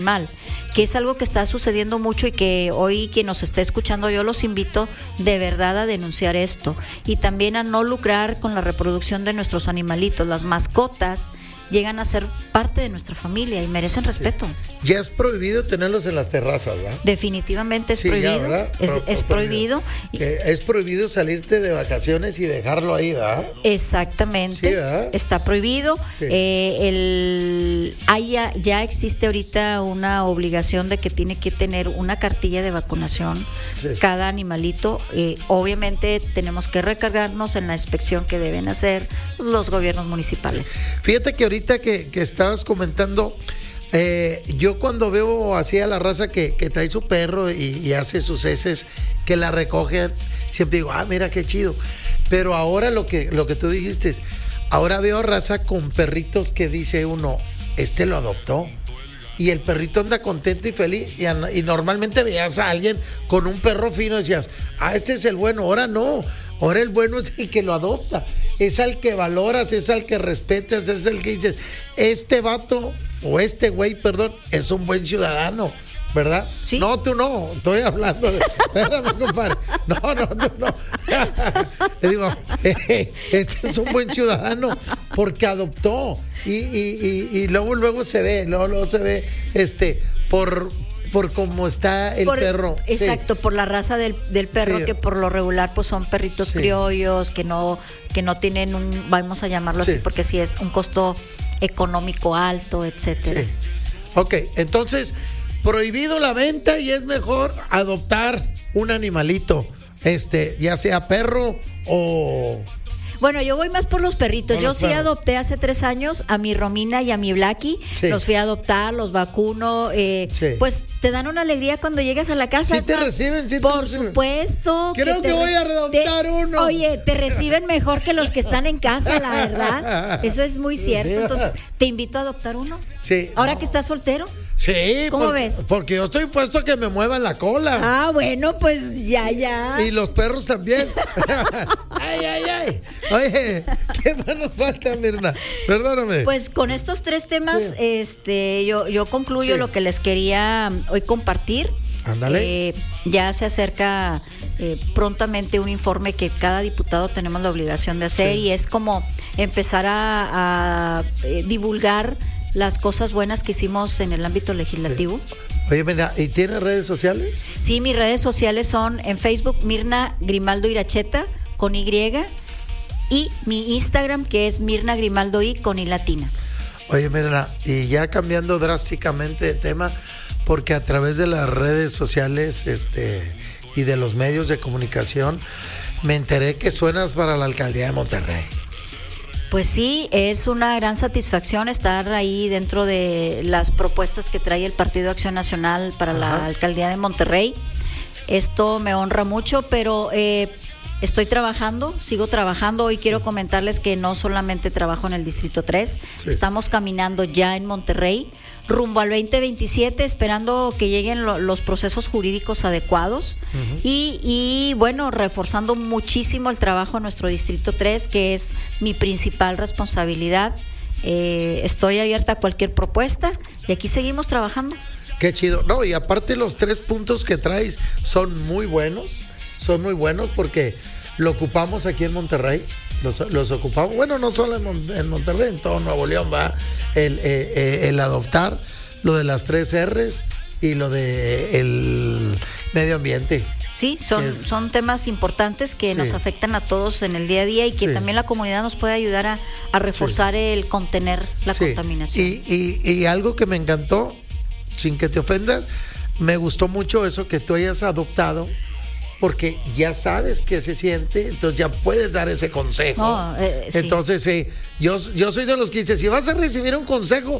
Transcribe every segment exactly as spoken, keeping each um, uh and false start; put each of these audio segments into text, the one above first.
mal, que es algo que está sucediendo mucho y que hoy quien nos esté escuchando, yo los invito de verdad a denunciar esto y también a no lucrar con la reproducción de nuestros animalitos. Las mascotas llegan a ser parte de nuestra familia y merecen respeto. Sí. Ya es prohibido tenerlos en las terrazas, ¿verdad? Definitivamente es sí, prohibido. Ya, es, Pro, es prohibido. Que es prohibido salirte de vacaciones y dejarlo ahí, ¿verdad? Exactamente. Sí, ¿verdad? Está prohibido. Sí. Eh, el, hay ya, ya existe ahorita una obligación de que tiene que tener una cartilla de vacunación sí. cada animalito. Eh, obviamente tenemos que recargarnos en la inspección que deben hacer los gobiernos municipales. Fíjate que ahorita que, que estabas comentando, eh, yo cuando veo así a la raza que, que trae su perro y, y hace sus heces, que la recogen, siempre digo, ah, mira qué chido. Pero ahora lo que, lo que tú dijiste, ahora veo raza con perritos que dice uno, este lo adoptó. Y el perrito anda contento y feliz. Y, y normalmente veías a alguien con un perro fino y decías, ah, este es el bueno. Ahora no. Ahora el bueno es el que lo adopta. Es al que valoras, es al que respetas, es el que dices, este vato o este güey, perdón, es un buen ciudadano, ¿verdad? Sí. No, tú no. Estoy hablando de... Espérame, compadre. No, no, tú no. Le digo, eh, este es un buen ciudadano porque adoptó. Y, y, y, y luego luego se ve, luego, luego se ve este por por cómo está el por, perro. Exacto, sí. por la raza del, del perro, sí. que por lo regular pues son perritos sí. criollos, que no, que no tienen un, vamos a llamarlo sí. así, porque sí es un costo económico alto, etcétera. Sí. Ok, entonces, prohibido la venta y es mejor adoptar un animalito, este, ya sea perro o... Bueno, yo voy más por los perritos. Por yo los sí perros. Adopté hace tres años a mi Romina y a mi Blackie. Sí. Los fui a adoptar, los vacuno. Eh, sí. Pues te dan una alegría cuando llegas a la casa. Sí te más, reciben, sí te Por reciben. supuesto. Creo que, que voy a adoptar te, uno. Oye, te reciben mejor que los que están en casa, la verdad. Eso es muy cierto. Entonces, te invito a adoptar uno. Sí. Ahora no. que estás soltero. Sí, ¿cómo porque, ves? Porque yo estoy puesto a que me muevan la cola. Ah, bueno, pues ya, ya. Y los perros también. Ay, ay, ay. Oye, ¿qué más nos falta, Mirna? Perdóname. Pues con estos tres temas, sí. este, yo, yo concluyo sí. lo que les quería hoy compartir. Ándale. Eh, ya se acerca eh, prontamente un informe que cada diputado tenemos la obligación de hacer sí. y es como empezar a, a eh, divulgar las cosas buenas que hicimos en el ámbito legislativo. Sí. Oye, mira, ¿y tienes redes sociales? Sí, mis redes sociales son en Facebook Mirna Grimaldo Iracheta con Y y mi Instagram que es Mirna Grimaldo I con I latina. Oye, mira, y ya cambiando drásticamente de tema, porque a través de las redes sociales este y de los medios de comunicación me enteré que suenas para la alcaldía de Monterrey. Pues sí, es una gran satisfacción estar ahí dentro de las propuestas que trae el Partido Acción Nacional para Ajá. la alcaldía de Monterrey. Esto me honra mucho, pero eh, estoy trabajando, sigo trabajando. Hoy quiero comentarles que no solamente trabajo en el Distrito tres, sí. estamos caminando ya en Monterrey, rumbo al veinte veintisiete, esperando que lleguen lo, los procesos jurídicos adecuados uh-huh. y, y bueno, reforzando muchísimo el trabajo en nuestro Distrito tres, que es mi principal responsabilidad. Eh, estoy abierta a cualquier propuesta y aquí seguimos trabajando. Qué chido. No, y aparte los tres puntos que traes son muy buenos, son muy buenos porque lo ocupamos aquí en Monterrey. Los, los ocupamos, bueno, no solo en, Mon- en Monterrey, en todo Nuevo León va el, eh, eh, el adoptar, lo de las tres R's y lo de el medio ambiente. Sí, son, es, son temas importantes que sí. nos afectan a todos en el día a día y que sí. también la comunidad nos puede ayudar a, a reforzar sí. el contener la sí. contaminación. Y, y, y algo que me encantó, sin que te ofendas, me gustó mucho eso que tú hayas adoptado, porque ya sabes qué se siente, entonces ya puedes dar ese consejo. Oh, eh, sí. Entonces, sí, yo, yo soy de los que dice, si vas a recibir un consejo,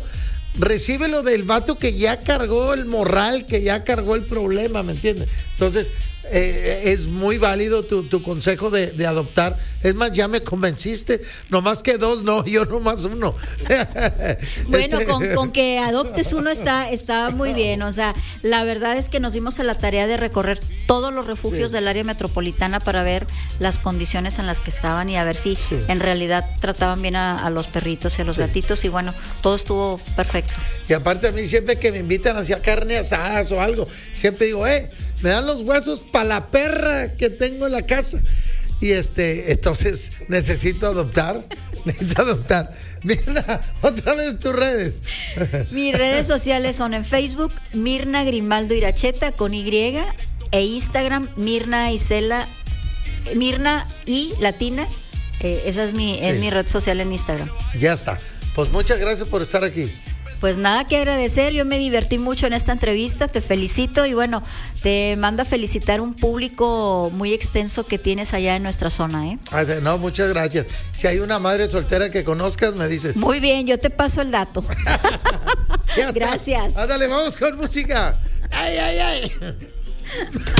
recíbelo del vato que ya cargó el morral, que ya cargó el problema, ¿me entiendes? Entonces, eh, es muy válido tu, tu consejo de, de adoptar. Es más, ya me convenciste. Nomás que dos, no, yo nomás uno. Bueno, Este- con, con que adoptes uno está, está muy bien. O sea, la verdad es que nos dimos a la tarea de recorrer todos los refugios Sí. del área metropolitana para ver las condiciones en las que estaban y a ver si Sí. en realidad trataban bien a, a los perritos y a los Sí. gatitos. Y bueno, todo estuvo perfecto. Y aparte a mí siempre que me invitan hacia carne asada o algo, siempre digo, eh, me dan los huesos para la perra que tengo en la casa. Y este, entonces necesito adoptar, necesito adoptar. Mira, otra vez tus redes. Mis redes sociales son en Facebook, Mirna Grimaldo Iracheta con Y, e Instagram, Mirna Isela, Mirna y Latina. Eh, esa es mi, es Sí. mi red social en Instagram. Ya está. Pues muchas gracias por estar aquí. Pues nada que agradecer, yo me divertí mucho en esta entrevista, te felicito y bueno, te mando a felicitar un público muy extenso que tienes allá en nuestra zona, ¿eh? Ah, sí, no, muchas gracias. Si hay una madre soltera que conozcas, me dices. Muy bien, yo te paso el dato. Ya está. Gracias. Ándale, vamos con música. Ay, ay, ay.